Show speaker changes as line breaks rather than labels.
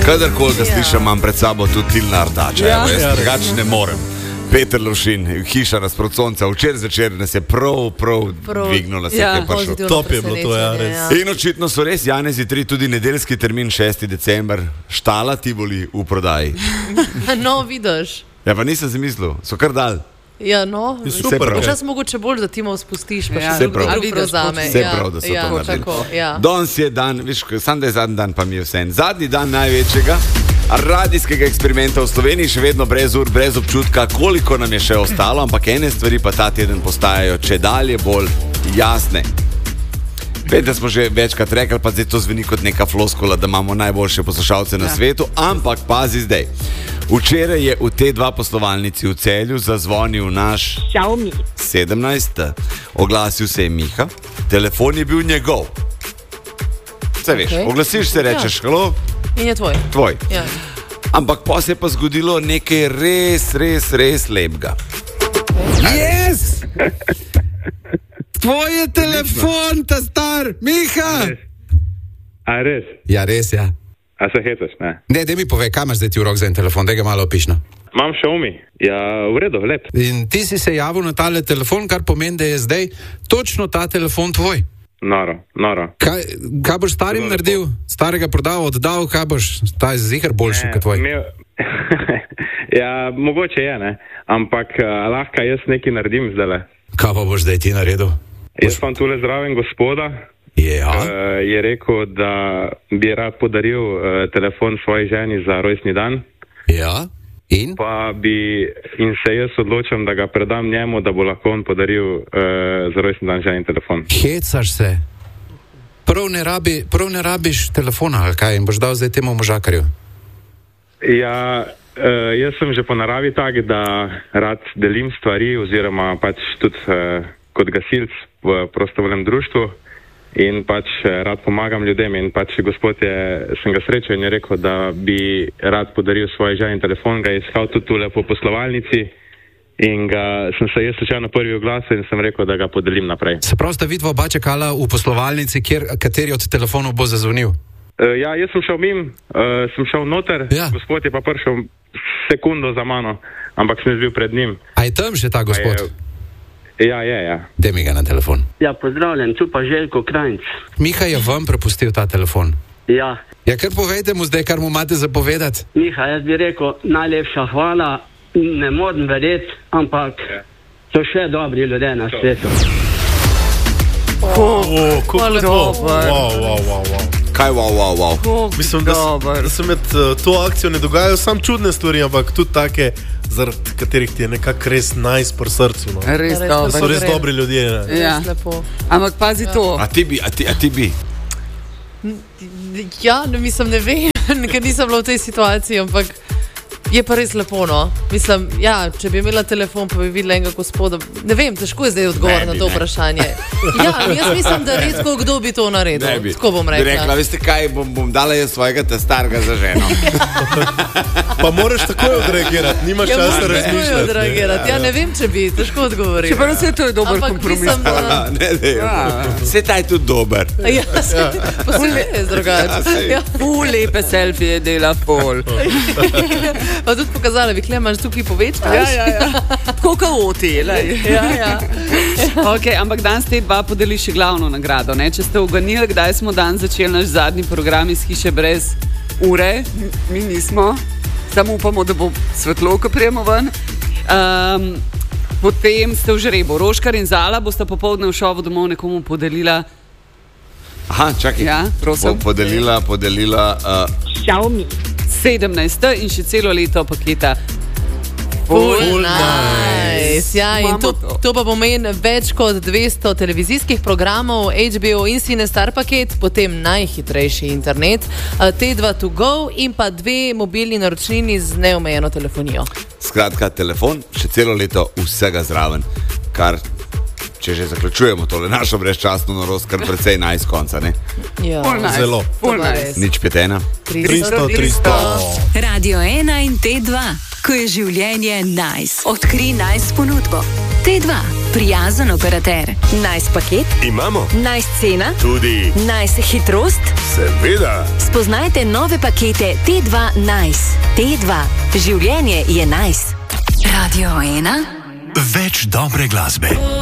Kadarkoli ga slišam, imam pred sabo tudi Tilna Artača. Jaz drugače ne morem. Peter Lovšin, Hiša nasprot sonca, včeraj zvečer nas je prav dvignula se, ki je prišel.
Top je bilo to, res.
In očitno so res Janezi 3 tudi nedeljski termin 6. december, Štala Tivoli v prodaji.
No, vidiš.
Ja, pa nisem si mislil, so kar dal.
Ja, no,
super.
Včasih mogoče bolj, da ti malo spustiš, pa še
Vse prav.
drug prevzame.
Vse prav, da so to naredili. Danes je dan, viš, sam da je zadnji dan, pa mi je vse. Zadnji dan največjega radijskega eksperimenta v Sloveniji, še vedno brez ur, brez občutka, koliko nam je še ostalo, ampak ene stvari pa ta teden postajajo čedalje bolj jasne. Vedno smo že večkrat rekli, pa zdaj to zveni kot neka floskula, da imamo najboljše poslušalce na svetu, ampak pazi zdaj. Včeraj je v T2 poslovalnici v Celju zazvonil naš
Xiaomi
17. Oglasil se je Miha, telefon je bil njegov. Vse veš, oglasiš se, rečeš halo.
In je tvoj.
Tvoj.
Ja.
Ampak pa se je pa zgodilo nekaj res lepega. Yes! Tvoj je telefon, ta star, Miha!
A res?
Ja, res, ja.
A se hecaš, ne?
Ne, daj mi povej, kam imaš zdaj ti v rok za en telefon, da ga malo opišno.
Imam Xiaomi. Ja, v redu, lep.
In ti si se javil na tale telefon, kar pomeni, da je zdaj točno ta telefon tvoj.
Noro.
Kaj boš starim naredil? Starega prodal, oddal, kaj boš? Ta je ziher boljši kot tvoj.
Ja, mogoče je, ne? Ampak lahko jaz nekaj naredim zdajle.
Kaj pa boš zdaj ti naredil?
Jaz vam tule zraven gospoda.
Ja.
Je rekel, da bi rad podaril telefon svoji ženi za rojstni dan.
Ja. In
se jaz odločam, da ga predam njemu, da bo lahko on podaril za rojstni dan ženi telefon.
Hecaš se. Prav ne rabiš telefona, ali kaj? In boš dal zdaj temu možakarju?
Ja, jaz sem že po naravi tak, da rad delim stvari, oziroma pač tudi kot gasilc v prostovoljnem društvu. In pač rad pomagam ljudem in pač gospod sem ga srečal in je rekel, da bi rad podaril svoj ženi telefon, ga je iskal tudi tule po poslovalnici in sem se jaz slučajno prvi oglasil in sem rekel, da ga podelim naprej.
Se pravi, sta vidva oba čakala v poslovalnici, kateri od telefonov bo zazvonil?
Ja, jaz sem šel sem šel noter, gospod je pa prišel sekundo za mano, ampak sem bil pred njim.
A je tam še ta gospod?
Ja.
Daj mi ga na telefon.
Ja, pozdravljen, tu pa Željko Krajnc.
Miha je vam prepustil ta telefon.
Ja.
Ja, kar povejte mu zdaj, kar mu imate zapovedati.
Miha, jaz bi rekel, najlepša hvala, ne morem verjeti, ampak so še dobri ljudje na svetu.
Hvala dober.
Wow.
Kaj wow?
Mislim, da se med to akcijo ne dogajajo sam čudne stvari, ampak tudi take, zaradi katerih ti je nekako res nice pri srcu. No.
Res dobro.
So res dobri ljudje.
Ja. Ampak pazi to.
A ti bi?
Ja, mislim, ne vem, ker nisem bila v tej situaciji, ampak je pa res lepo, no. Mislim, ja, če bi imela telefon, pa bi videla enega gospoda, ne vem, težko je zdaj odgovor na to vprašanje. Ja, jaz mislim, da redko kdo bi to naredil. Tako bom rekla.
Bi rekla, veste kaj, bom dala jaz svojega starega za ženo.
Pa moraš takoj odreagirati, nimaš časa razmišljati.
Ja, ne vem, če bi težko odgovorila.
Čeprav se to je dober kompromis.
Vse ta je tudi dober.
Ja, posebej je drugače.
Ful lepe selfije dela ful.
Pa tudi pokazala, bi imaš tukaj povečkaš.
Ja. Tako kaoti,
Ja.
Ok, ampak danes T2 podeli še glavno nagrado, ne? Če ste uganili, kdaj smo dan začeli naš zadnji program iz Hiše brez ure, mi nismo, samo upamo, da bo svetlo, ko prijemo ven. Potem ste v žrebu, Roškar in Zala bosta popoldne v šovu domov nekomu podelila.
Aha, čakaj.
Ja, prosim.
Podelila
Xiaomi
17. in še celo leto paketa.
Full nice. Ja, in to pa pomeni več kot 200 televizijskih programov, HBO in Cinestar paket, potem najhitrejši internet, T2 to go in pa 2 mobilni naročnini z neomejeno telefonijo.
Skratka, telefon, še celo leto vsega zraven, kar, če že zaključujemo tole našo brezčasno norost, kar precej nice konca, ne?
Ja.
Zelo.
Nič 5-1.
300.
Radio 1 in T2, ko je življenje nice. Odkri nice ponudbo. T2. prijazen operater. Nice paket?
Imamo.
Nice cena?
Tudi.
Nice hitrost?
Seveda.
Spoznajte nove pakete T2 Nice. T2. Življenje je nice. Radio 1.
Več dobre glasbe.